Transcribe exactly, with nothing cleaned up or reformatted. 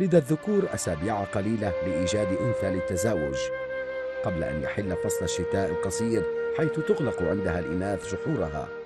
لدى الذكور أسابيع قليلة لإيجاد أنثى للتزاوج، قبل أن يحل فصل الشتاء القصير حيث تغلق عندها الإناث جحورها.